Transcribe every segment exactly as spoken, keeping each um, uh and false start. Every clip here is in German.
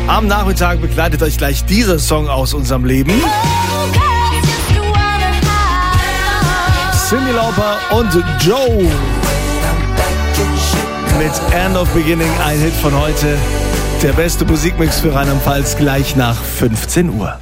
Am Nachmittag begleitet euch gleich dieser Song aus unserem Leben. Cyndi Lauper und Joe mit End of Beginning, ein Hit von heute. Der beste Musikmix für Rheinland-Pfalz gleich nach fünfzehn Uhr.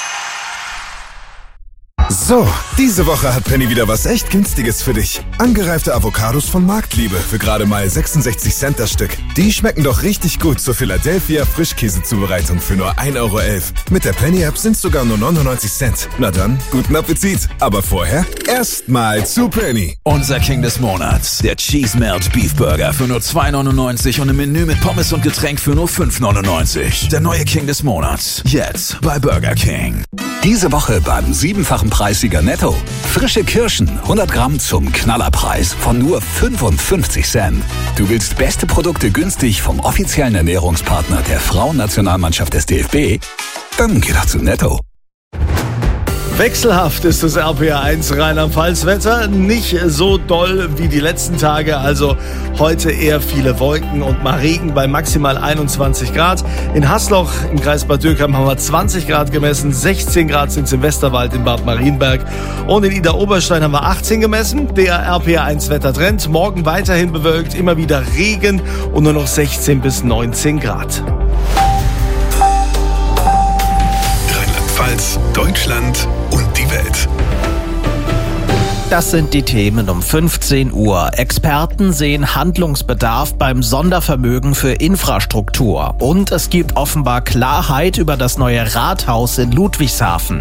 So, diese Woche hat Penny wieder was echt Günstiges für dich. Angereifte Avocados von Marktliebe für gerade mal sechsundsechzig Cent das Stück. Die schmecken doch richtig gut zur Philadelphia Frischkäsezubereitung für nur ein Euro elf. Mit der Penny-App sind sogar nur neunundneunzig Cent. Na dann, guten Appetit. Aber vorher erstmal zu Penny. Unser King des Monats, der Cheese Melt Beef Burger für nur zwei neunundneunzig und ein Menü mit Pommes und Getränk für nur fünf neunundneunzig. Der neue King des Monats, jetzt bei Burger King. Diese Woche beim siebenfachen Preissieger Netto. Frische Kirschen, hundert Gramm zum Knallerpreis von nur fünfundfünfzig Cent. Du willst beste Produkte günstig vom offiziellen Ernährungspartner der Frauennationalmannschaft des D F B? Dann geh doch zu Netto. Wechselhaft ist das R P R eins Rheinland-Pfalz-Wetter, nicht so doll wie die letzten Tage, also heute eher viele Wolken und mal Regen bei maximal einundzwanzig Grad. In Hasloch im Kreis Bad Dürkheim haben wir zwanzig Grad gemessen, sechzehn Grad sind es im Westerwald in Bad Marienberg und in Idar-Oberstein haben wir achtzehn gemessen. Der R P R eins Wettertrend, morgen weiterhin bewölkt, immer wieder Regen und nur noch sechzehn bis neunzehn Grad. Rheinland-Pfalz, Deutschland und die Welt. Das sind die Themen um fünfzehn Uhr. Experten sehen Handlungsbedarf beim Sondervermögen für Infrastruktur. Und es gibt offenbar Klarheit über das neue Rathaus in Ludwigshafen.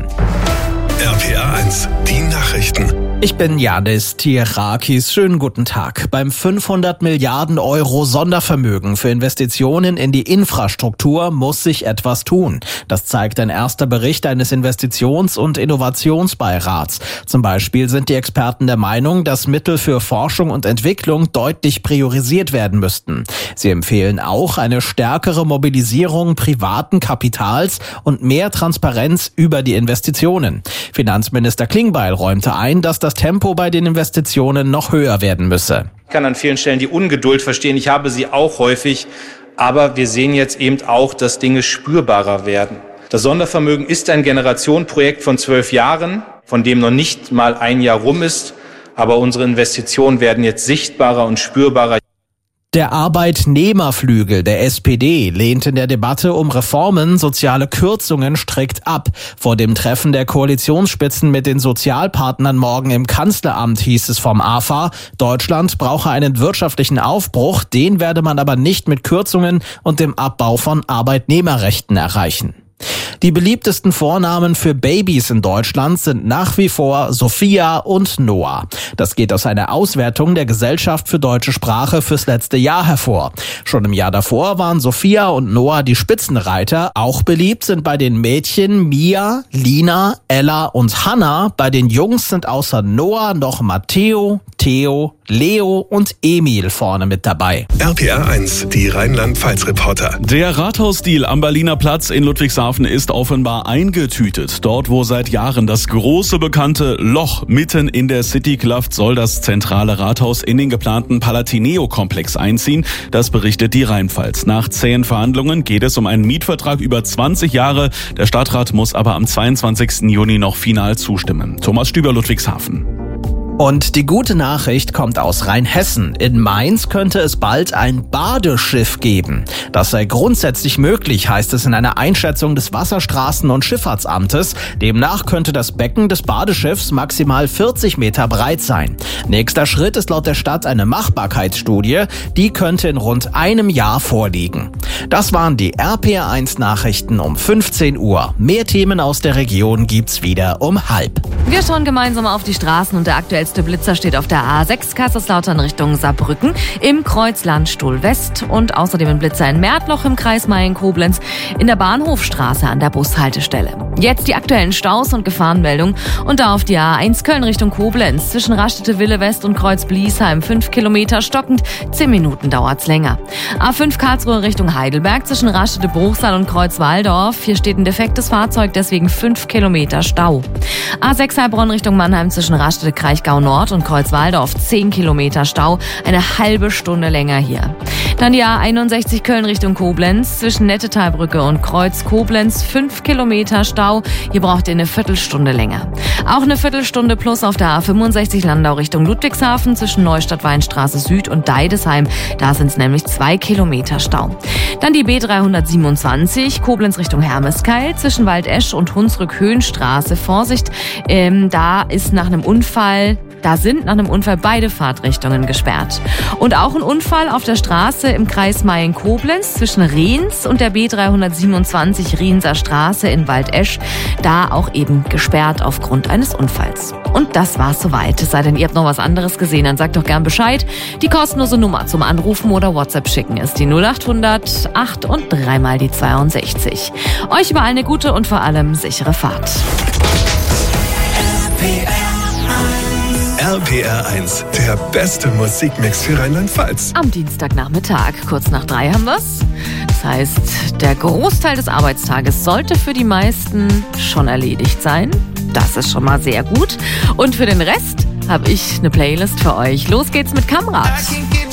R P R eins, die Nachrichten. Ich bin Janis Tierakis. Schönen guten Tag. Beim fünfhundert Milliarden Euro Sondervermögen für Investitionen in die Infrastruktur muss sich etwas tun. Das zeigt ein erster Bericht eines Investitions- und Innovationsbeirats. Zum Beispiel sind die Experten der Meinung, dass Mittel für Forschung und Entwicklung deutlich priorisiert werden müssten. Sie empfehlen auch eine stärkere Mobilisierung privaten Kapitals und mehr Transparenz über die Investitionen. Finanzminister Klingbeil räumte ein, dass das Tempo bei den Investitionen noch höher werden müsse. Ich kann an vielen Stellen die Ungeduld verstehen. Ich habe sie auch häufig. Aber wir sehen jetzt eben auch, dass Dinge spürbarer werden. Das Sondervermögen ist ein Generationenprojekt von zwölf Jahren, von dem noch nicht mal ein Jahr rum ist. Aber unsere Investitionen werden jetzt sichtbarer und spürbarer. Der Arbeitnehmerflügel der S P D lehnt in der Debatte um Reformen soziale Kürzungen strikt ab. Vor dem Treffen der Koalitionsspitzen mit den Sozialpartnern morgen im Kanzleramt hieß es vom A F A, Deutschland brauche einen wirtschaftlichen Aufbruch, den werde man aber nicht mit Kürzungen und dem Abbau von Arbeitnehmerrechten erreichen. Die beliebtesten Vornamen für Babys in Deutschland sind nach wie vor Sophia und Noah. Das geht aus einer Auswertung der Gesellschaft für deutsche Sprache fürs letzte Jahr hervor. Schon im Jahr davor waren Sophia und Noah die Spitzenreiter. Auch beliebt sind bei den Mädchen Mia, Lina, Ella und Hannah. Bei den Jungs sind außer Noah noch Matteo, Theo, Leo und Emil vorne mit dabei. R P R eins, die Rheinland-Pfalz-Reporter. Der Rathausdeal am Berliner Platz in Ludwigshafen ist offenbar eingetütet. Dort, wo seit Jahren das große bekannte Loch mitten in der City klafft, soll das zentrale Rathaus in den geplanten Palatineo-Komplex einziehen. Das berichtet die Rheinpfalz. Nach zähen Verhandlungen geht es um einen Mietvertrag über zwanzig Jahre. Der Stadtrat muss aber am zweiundzwanzigsten Juni noch final zustimmen. Thomas Stüber, Ludwigshafen. Und die gute Nachricht kommt aus Rheinhessen. In Mainz könnte es bald ein Badeschiff geben. Das sei grundsätzlich möglich, heißt es in einer Einschätzung des Wasserstraßen- und Schifffahrtsamtes. Demnach könnte das Becken des Badeschiffs maximal vierzig Meter breit sein. Nächster Schritt ist laut der Stadt eine Machbarkeitsstudie. Die könnte in rund einem Jahr vorliegen. Das waren die R P R eins Nachrichten um fünfzehn Uhr. Mehr Themen aus der Region gibt's wieder um halb. Wir schauen gemeinsam auf die Straßen und der aktuellste Blitzer steht auf der A sechs Kaiserslautern Richtung Saarbrücken im Kreuz Landstuhl West und außerdem ein Blitzer in Märtloch im Kreis Mayen-Koblenz in der Bahnhofstraße an der Bushaltestelle. Jetzt die aktuellen Staus und Gefahrenmeldungen und da auf die A eins Köln Richtung Koblenz zwischen Raststätte-Wille West und Kreuz Bliesheim fünf Kilometer stockend, zehn Minuten dauert's länger. A fünf Karlsruhe Richtung Heidelberg zwischen Raststätte-Bruchsal und Kreuz Walldorf, hier steht ein defektes Fahrzeug, deswegen fünf Kilometer Stau. A sechs Heilbronn Richtung Mannheim zwischen Raststätte-Kraichgau Nord und Kreuz Walldorf zehn Kilometer Stau, eine halbe Stunde länger hier. Dann die A einundsechzig Köln Richtung Koblenz. Zwischen Nettetalbrücke und Kreuz Koblenz fünf Kilometer Stau. Hier braucht ihr eine Viertelstunde länger. Auch eine Viertelstunde plus auf der A fünfundsechzig Landau Richtung Ludwigshafen zwischen Neustadt-Weinstraße Süd und Deidesheim. Da sind es nämlich zwei Kilometer Stau. Dann die B dreihundertsiebenundzwanzig Koblenz Richtung Hermeskeil zwischen Waldesch und Hunsrück-Höhenstraße. Vorsicht, ähm, da ist nach einem Unfall... Da sind nach einem Unfall beide Fahrtrichtungen gesperrt. Und auch ein Unfall auf der Straße im Kreis Mayen-Koblenz zwischen Riens und der B dreihundertsiebenundzwanzig Rienser Straße in Waldesch. Da auch eben gesperrt aufgrund eines Unfalls. Und das war's soweit. Es sei denn, ihr habt noch was anderes gesehen, dann sagt doch gern Bescheid. Die kostenlose Nummer zum Anrufen oder WhatsApp schicken ist die null achthundert acht und dreimal die zweiundsechzig. Euch überall eine gute und vor allem sichere Fahrt. R P R eins, der beste Musikmix für Rheinland-Pfalz. Am Dienstagnachmittag, kurz nach drei haben wir's. Das heißt, der Großteil des Arbeitstages sollte für die meisten schon erledigt sein. Das ist schon mal sehr gut. Und für den Rest habe ich eine Playlist für euch. Los geht's mit Kamrat.